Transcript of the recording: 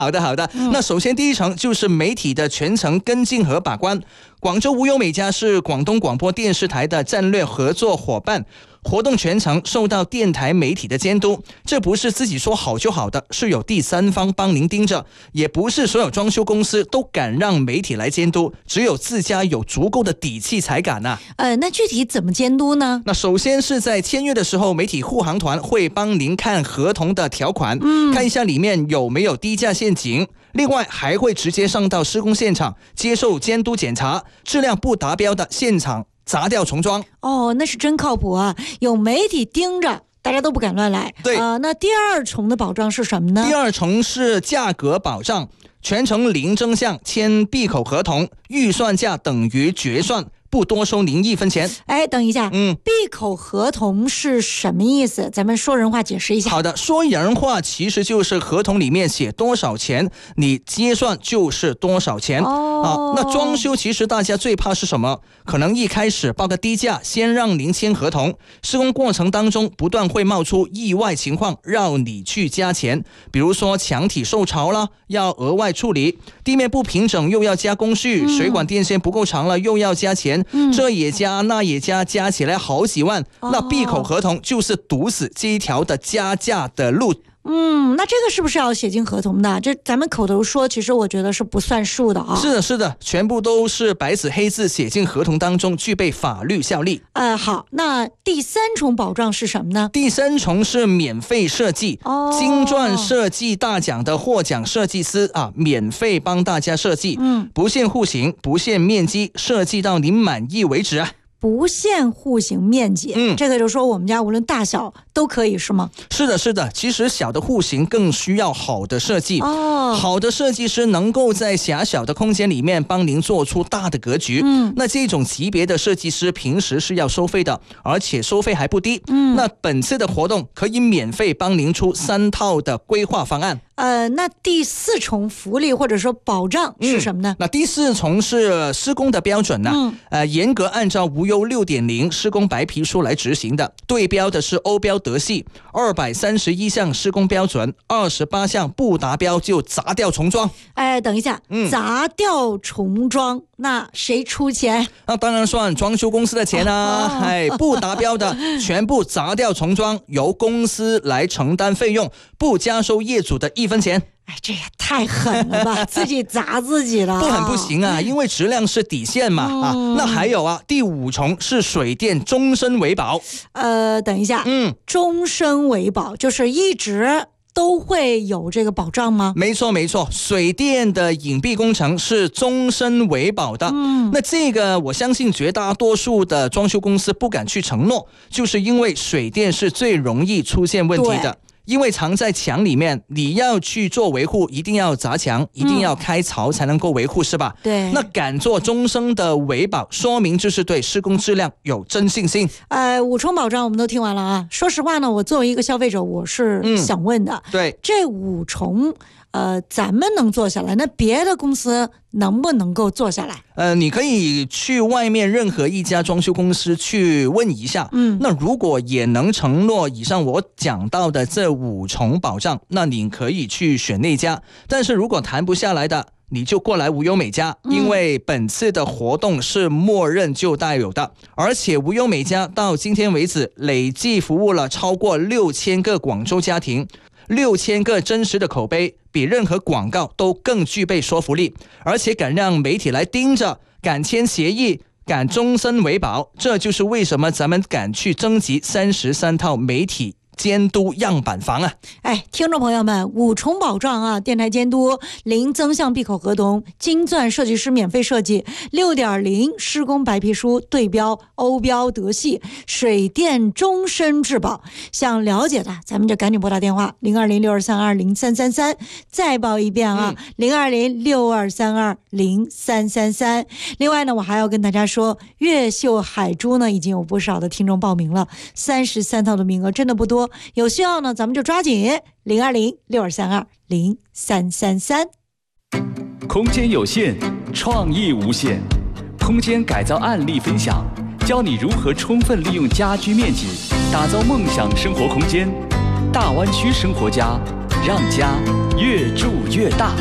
好的，那首先第一层就是媒体的全程跟进和把关。广州无忧美家是广东广播电视台的战略合作伙伴，活动全程受到电台媒体的监督，这不是自己说好就好的，是有第三方帮您盯着，也不是所有装修公司都敢让媒体来监督，只有自家有足够的底气才敢啊。 那具体怎么监督呢？ 那首先是在签约的时候，媒体护航团会帮您看合同的条款，看一下里面有没有低价陷阱。另外还会直接上到施工现场接受监督检查，质量不达标的现场砸掉重装。 那是真靠谱啊！有媒体盯着，大家都不敢乱来。 对， 那第二重的保障是什么呢？ 第二重是价格保障，全程零争项，签闭口合同，预算价等于决算，不多收您1分钱。 等一下，闭口合同是什么意思？咱们说人话解释一下。 好的，说人话其实就是合同里面写多少钱，你结算就是多少钱。那装修其实大家最怕是什么？可能一开始报个低价，先让您签合同，施工过程当中不断会冒出意外情况，让你去加钱。比如说墙体受潮了，要额外处理；地面不平整又要加工序；水管电线不够长了又要加钱。这也加那也加，加起来好几万。那闭口合同就是堵死这一条的加价的路。 那这个是不是要写进合同的？这咱们口头说，其实我觉得是不算数的啊。 是的，全部都是白纸黑字写进合同当中，具备法律效力。 好，那第三重保障是什么呢？ 第三重是免费设计，金钻设计大奖的获奖设计师免费帮大家设计，不限户型，不限面积，设计到您满意为止啊。 不限户型面积，这个就说我们家无论大小都可以是吗？ 是的，其实小的户型更需要好的设计。好的设计师能够在狭小的空间里面帮您做出大的格局。那这种级别的设计师平时是要收费的，而且收费还不低。那本次的活动可以免费帮您出3套的规划方案。 那第四重福利或者说保障是什么呢？ 那第四重是施工的标准呢，严格按照无忧 6.0 施工白皮书来执行的，对标的是欧标德系231项施工标准，28项不达标就砸掉重装。 等一下，砸掉重装，那谁出钱？ 那当然算装修公司的钱啊。不达标的全部砸掉重装，由公司来承担费用，不加收业主的1分钱。 这也太狠了吧！自己砸自己了。 不狠不行啊，因为质量是底线嘛。那还有第5重是水电终身维保。 等一下，终身维保就是一直都会有这个保障吗？ 没错，水电的隐蔽工程是终身维保的。那这个我相信绝大多数的装修公司不敢去承诺，就是因为水电是最容易出现问题的。因为藏在墙里面，你要去做维护，一定要砸墙，一定要开槽才能够维护，是吧？ 对。 那敢做终身的维保，说明就是对施工质量有真信心。 5重保障我们都听完了啊。说实话呢，我作为一个消费者，我是想问的， 对， 这5重咱们能做下来，那别的公司能不能够做下来？ 你可以去外面任何一家装修公司去问一下。那如果也能承诺以上我讲到的这5重保障，那你可以去选那家。但是如果谈不下来的，你就过来无忧美家，因为本次的活动是默认就带有的，而且无忧美家到今天为止累计服务了超过6000个广州家庭，6000个真实的口碑，比任何广告都更具备说服力，而且敢让媒体来盯着，敢签协议，敢终身维保。这就是为什么咱们敢去征集33套媒体监督样板房啊！ 听众朋友们，5重保障啊，电台监督，零增项闭口合同，金钻设计师免费设计，6.0施工白皮书，对标欧标德系，水电终身质保。想了解的，咱们就赶紧拨打电话02062320333，再报一遍啊，02062320333。另外呢，我还要跟大家说，越秀海珠呢，已经有不少的听众报名了，33套的名额真的不多。有需要呢，咱们就抓紧02062320333。 空间有限，创意无限，空间改造案例分享，教你如何充分利用家居面积，打造梦想生活空间。大湾区生活家， 让家越住越大。